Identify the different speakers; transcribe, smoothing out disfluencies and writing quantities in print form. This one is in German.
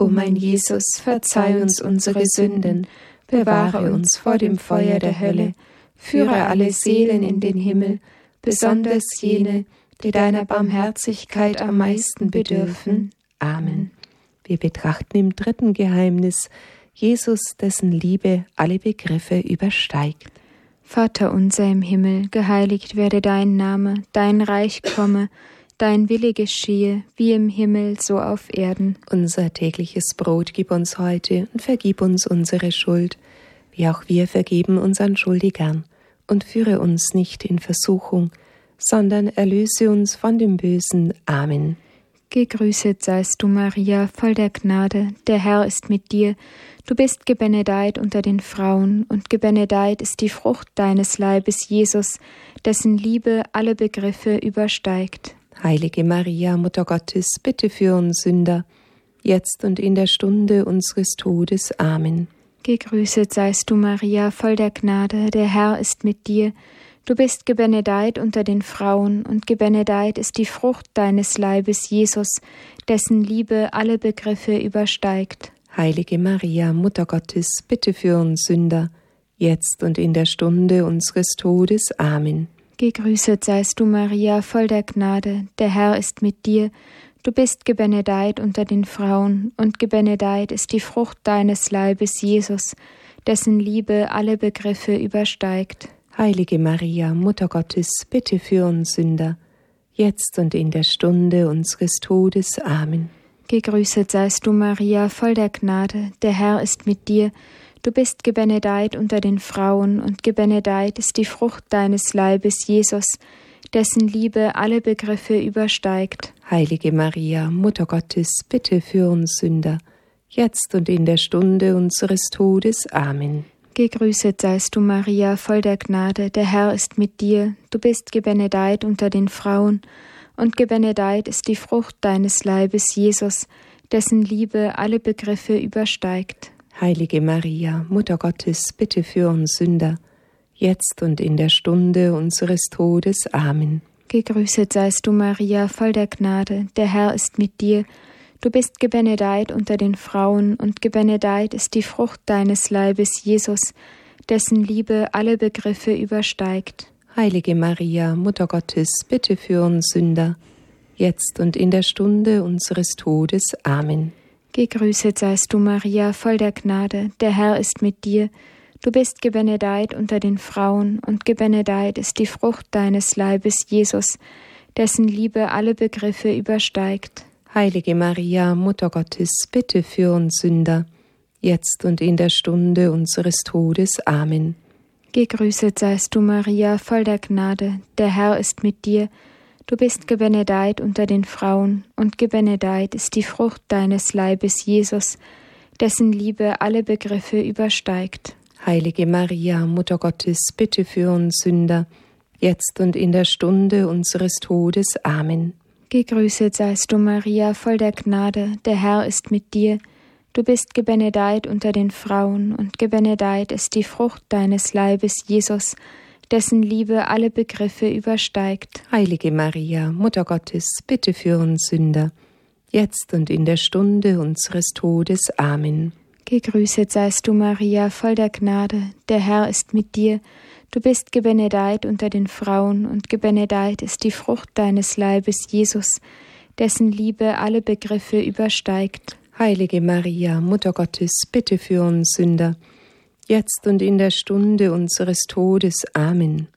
Speaker 1: O mein Jesus, verzeih uns unsere Sünden, bewahre uns vor dem Feuer der Hölle, führe alle Seelen in den Himmel, besonders jene, die deiner Barmherzigkeit am meisten bedürfen. Amen.
Speaker 2: Wir betrachten im dritten Geheimnis Jesus, dessen Liebe alle Begriffe übersteigt.
Speaker 1: Vater unser im Himmel, geheiligt werde dein Name, dein Reich komme, dein Wille geschehe, wie im Himmel, so auf Erden.
Speaker 2: Unser tägliches Brot gib uns heute und vergib uns unsere Schuld, wie auch wir vergeben unseren Schuldigern. Und führe uns nicht in Versuchung, sondern erlöse uns von dem Bösen. Amen.
Speaker 1: Gegrüßet seist du, Maria, voll der Gnade, der Herr ist mit dir. Du bist gebenedeit unter den Frauen, und gebenedeit ist die Frucht deines Leibes, Jesus, dessen Liebe alle Begriffe übersteigt.
Speaker 2: Heilige Maria, Mutter Gottes, bitte für uns Sünder, jetzt und in der Stunde unseres Todes. Amen.
Speaker 1: Gegrüßet seist du, Maria, voll der Gnade, der Herr ist mit dir. Du bist gebenedeit unter den Frauen, und gebenedeit ist die Frucht deines Leibes, Jesus, dessen Liebe alle Begriffe übersteigt.
Speaker 2: Heilige Maria, Mutter Gottes, bitte für uns Sünder, jetzt und in der Stunde unseres Todes. Amen.
Speaker 1: Gegrüßet seist du, Maria, voll der Gnade, der Herr ist mit dir. Du bist gebenedeit unter den Frauen, und gebenedeit ist die Frucht deines Leibes, Jesus, dessen Liebe alle Begriffe übersteigt.
Speaker 2: Heilige Maria, Mutter Gottes, bitte für uns Sünder, jetzt und in der Stunde unseres Todes. Amen.
Speaker 1: Gegrüßet seist du, Maria, voll der Gnade, der Herr ist mit dir. Du bist gebenedeit unter den Frauen, und gebenedeit ist die Frucht deines Leibes, Jesus, dessen Liebe alle Begriffe übersteigt.
Speaker 2: Heilige Maria, Mutter Gottes, bitte für uns Sünder, jetzt und in der Stunde unseres Todes. Amen.
Speaker 1: Gegrüßet seist du, Maria, voll der Gnade, der Herr ist mit dir. Du bist gebenedeit unter den Frauen, und gebenedeit ist die Frucht deines Leibes, Jesus, dessen Liebe alle Begriffe übersteigt.
Speaker 2: Heilige Maria, Mutter Gottes, bitte für uns Sünder, jetzt und in der Stunde unseres Todes. Amen.
Speaker 1: Gegrüßet seist du, Maria, voll der Gnade, der Herr ist mit dir. Du bist gebenedeit unter den Frauen, und gebenedeit ist die Frucht deines Leibes, Jesus, dessen Liebe alle Begriffe übersteigt.
Speaker 2: Heilige Maria, Mutter Gottes, bitte für uns Sünder, jetzt und in der Stunde unseres Todes. Amen.
Speaker 1: Gegrüßet seist du, Maria, voll der Gnade, der Herr ist mit dir. Du bist gebenedeit unter den Frauen, und gebenedeit ist die Frucht deines Leibes, Jesus, dessen Liebe alle Begriffe übersteigt.
Speaker 2: Heilige Maria, Mutter Gottes, bitte für uns Sünder, jetzt und in der Stunde unseres Todes. Amen.
Speaker 1: Gegrüßet seist du, Maria, voll der Gnade, der Herr ist mit dir. Du bist gebenedeit unter den Frauen, und gebenedeit ist die Frucht deines Leibes, Jesus, dessen Liebe alle Begriffe übersteigt.
Speaker 2: Heilige Maria, Mutter Gottes, bitte für uns Sünder, jetzt und in der Stunde unseres Todes. Amen.
Speaker 1: Gegrüßet seist du, Maria, voll der Gnade, der Herr ist mit dir. Du bist gebenedeit unter den Frauen, und gebenedeit ist die Frucht deines Leibes, Jesus, dessen Liebe alle Begriffe übersteigt.
Speaker 2: Heilige Maria, Mutter Gottes, bitte für uns Sünder, jetzt und in der Stunde unseres Todes. Amen.
Speaker 1: Gegrüßet seist du, Maria, voll der Gnade, der Herr ist mit dir. Du bist gebenedeit unter den Frauen, und gebenedeit ist die Frucht deines Leibes, Jesus, dessen Liebe alle Begriffe übersteigt.
Speaker 2: Heilige Maria, Mutter Gottes, bitte für uns Sünder, jetzt und in der Stunde unseres Todes. Amen.